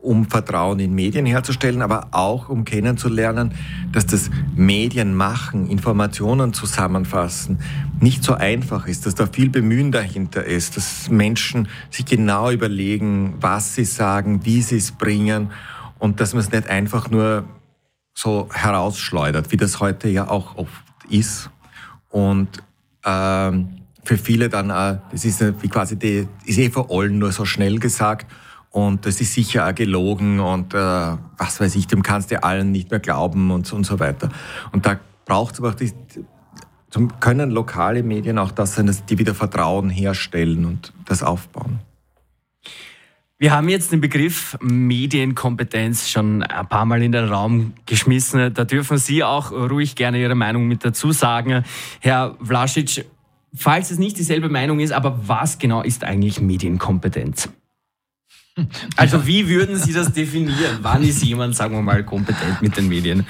um Vertrauen in Medien herzustellen, aber auch um kennenzulernen, dass das Medienmachen, Informationen zusammenfassen nicht so einfach ist, dass da viel Bemühen dahinter ist, dass Menschen sich genau überlegen, was sie sagen, wie sie es bringen und dass man es nicht einfach nur so herausschleudert, wie das heute ja auch oft ist. Und für viele dann, das ist wie quasi ist vor allem nur so schnell gesagt. Und das ist sicher auch gelogen und was weiß ich, dem kannst du allen nicht mehr glauben und so weiter. Und da braucht es aber auch können lokale Medien auch das sein, dass die wieder Vertrauen herstellen und das aufbauen. Wir haben jetzt den Begriff Medienkompetenz schon ein paar Mal in den Raum geschmissen. Da dürfen Sie auch ruhig gerne Ihre Meinung mit dazu sagen. Herr Vlasic, falls es nicht dieselbe Meinung ist, aber was genau ist eigentlich Medienkompetenz? Also wie würden Sie das definieren? Wann ist jemand, sagen wir mal, kompetent mit den Medien?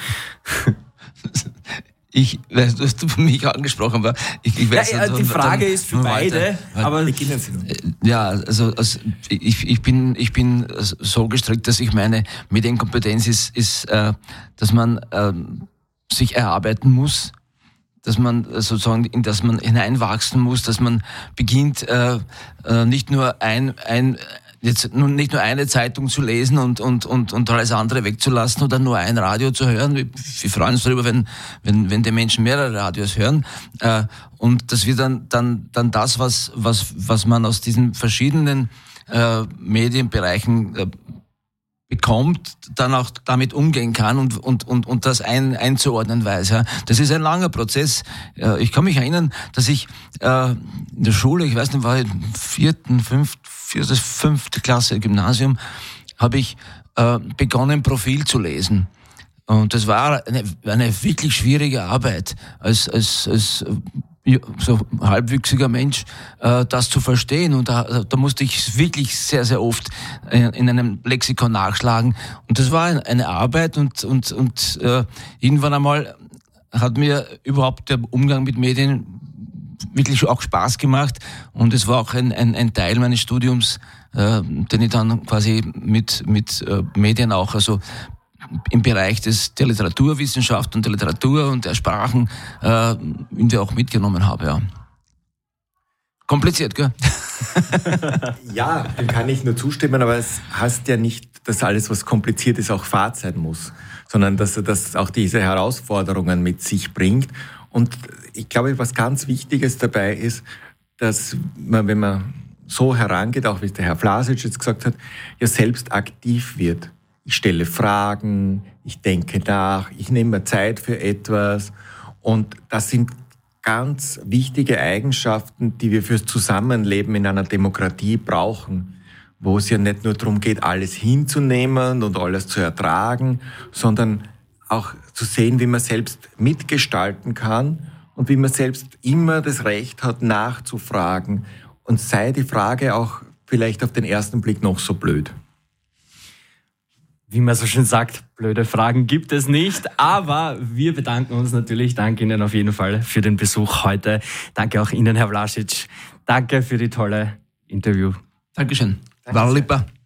Ich weiß, du hast mich angesprochen, aber ich weiß ja, die Frage ist für beide, aber beginnen Sie noch. Ja, also ich bin so gestrickt, dass ich meine, Medienkompetenz ist, dass man sich erarbeiten muss, dass man sozusagen, in das man hineinwachsen muss, dass man beginnt, nicht nur nicht nur eine Zeitung zu lesen und alles andere wegzulassen oder nur ein Radio zu hören. Wir freuen uns darüber, wenn die Menschen mehrere Radios hören. Und dass wir dann das, was man aus diesen verschiedenen Medienbereichen bekommt, dann auch damit umgehen kann und das einzuordnen weiß. Ja. Das ist ein langer Prozess. Ich kann mich erinnern, dass ich in der Schule, ich weiß nicht, war ich in der 5. Klasse Gymnasium, habe ich begonnen, Profil zu lesen. Und das war eine wirklich schwierige Arbeit, als so halbwüchsiger Mensch, das zu verstehen. Und da musste ich wirklich sehr, sehr oft in einem Lexikon nachschlagen. Und das war eine Arbeit und irgendwann einmal hat mir überhaupt der Umgang mit Medien wirklich auch Spaß gemacht. Und es war auch ein Teil meines Studiums, den ich dann quasi mit Medien auch, also im Bereich der Literaturwissenschaft und der Literatur und der Sprachen irgendwie auch mitgenommen habe, ja. Kompliziert, gell? Ja, dem kann ich nur zustimmen, aber es heißt ja nicht, dass alles, was kompliziert ist, auch Fahrt sein muss, sondern dass das auch diese Herausforderungen mit sich bringt. Und ich glaube, was ganz Wichtiges dabei ist, dass man, wenn man so herangeht, auch wie es der Herr Vlasic jetzt gesagt hat, ja selbst aktiv wird. Ich stelle Fragen, ich denke nach, ich nehme mir Zeit für etwas. Und das sind ganz wichtige Eigenschaften, die wir fürs Zusammenleben in einer Demokratie brauchen, wo es ja nicht nur darum geht, alles hinzunehmen und alles zu ertragen, sondern auch zu sehen, wie man selbst mitgestalten kann und wie man selbst immer das Recht hat, nachzufragen. Und sei die Frage auch vielleicht auf den ersten Blick noch so blöd. Wie man so schön sagt, blöde Fragen gibt es nicht, aber wir bedanken uns natürlich. Danke Ihnen auf jeden Fall für den Besuch heute. Danke auch Ihnen, Herr Vlasic. Danke für die tolle Interview. Dankeschön. War lieber.